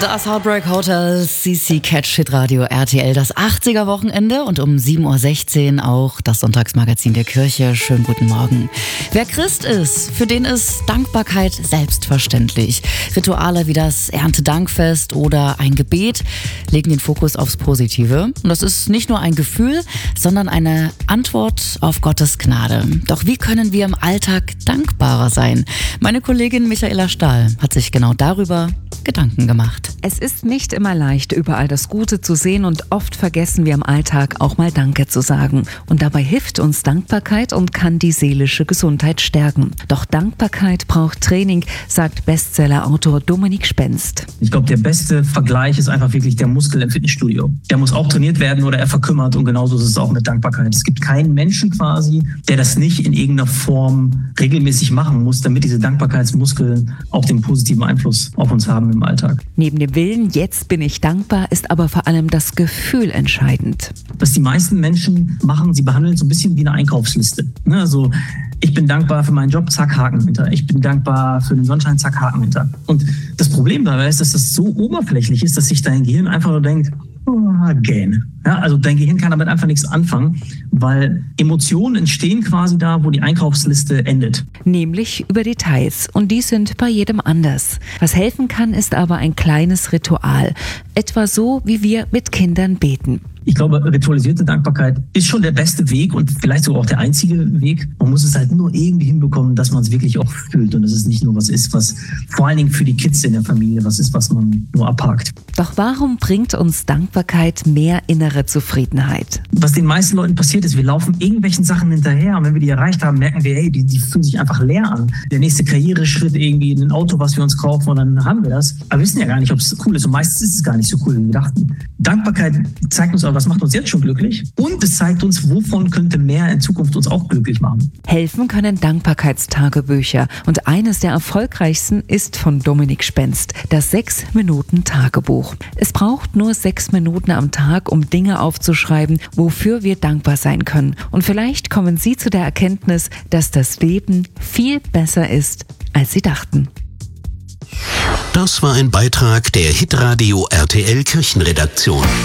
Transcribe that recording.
Das Heartbreak Hotel, CC Catch Hit Radio RTL, das 80er-Wochenende und um 7.16 Uhr auch das Sonntagsmagazin der Kirche. Schönen guten Morgen. Wer Christ ist, für den ist Dankbarkeit selbstverständlich. Rituale wie das Erntedankfest oder ein Gebet legen den Fokus aufs Positive. Und das ist nicht nur ein Gefühl, sondern eine Antwort auf Gottes Gnade. Doch wie können wir im Alltag dankbarer sein? Meine Kollegin Michaela Stahl hat sich genau darüber Gedanken gemacht. Es ist nicht immer leicht, überall das Gute zu sehen und oft vergessen wir im Alltag auch mal Danke zu sagen. Und dabei hilft uns Dankbarkeit und kann die seelische Gesundheit stärken. Doch Dankbarkeit braucht Training, sagt Bestseller-Autor Dominik Spenst. Ich glaube, der beste Vergleich ist einfach wirklich der Muskel im Fitnessstudio. Der muss auch trainiert werden oder er verkümmert und genauso ist es auch mit Dankbarkeit. Es gibt keinen Menschen quasi, der das nicht in irgendeiner Form regelmäßig machen muss, damit diese Dankbarkeitsmuskeln auch den positiven Einfluss auf uns haben im Alltag. Neben dem Willen, jetzt bin ich dankbar, ist aber vor allem das Gefühl entscheidend. Was die meisten Menschen machen, sie behandeln es so ein bisschen wie eine Einkaufsliste. Also ich bin dankbar für meinen Job, zack, Haken hinter. Ich bin dankbar für den Sonnenschein, zack, Haken hinter. Und das Problem dabei ist, dass das so oberflächlich ist, dass sich dein Gehirn einfach nur denkt, gähn. Ja, also dein Gehirn kann damit einfach nichts anfangen, weil Emotionen entstehen quasi da, wo die Einkaufsliste endet. Nämlich über Details. Und die sind bei jedem anders. Was helfen kann, ist aber ein kleines Ritual. Etwa so, wie wir mit Kindern beten. Ich glaube, ritualisierte Dankbarkeit ist schon der beste Weg und vielleicht sogar auch der einzige Weg. Man muss es halt nur irgendwie hinbekommen, dass man es wirklich auch fühlt und dass es nicht nur was ist, was vor allen Dingen für die Kids in der Familie was ist, was man nur abhakt. Doch warum bringt uns Dankbarkeit mehr innere Zufriedenheit? Was den meisten Leuten passiert ist, wir laufen irgendwelchen Sachen hinterher und wenn wir die erreicht haben, merken wir, hey, die fühlen sich einfach leer an. Der nächste Karriereschritt irgendwie, ein Auto, was wir uns kaufen und dann haben wir das. Aber wir wissen ja gar nicht, ob es cool ist und meistens ist es gar nicht so cool, wie wir dachten. Dankbarkeit zeigt uns aber, was macht uns jetzt schon glücklich und es zeigt uns, wovon könnte mehr in Zukunft uns auch glücklich machen. Helfen können Dankbarkeitstagebücher und eines der erfolgreichsten ist von Dominik Spenst, das 6-Minuten-Tagebuch. Es braucht nur 6 Minuten am Tag, um Dinge aufzuschreiben, wofür wir dankbar sein können. Und vielleicht kommen Sie zu der Erkenntnis, dass das Leben viel besser ist, als Sie dachten. Das war ein Beitrag der Hitradio RTL Kirchenredaktion.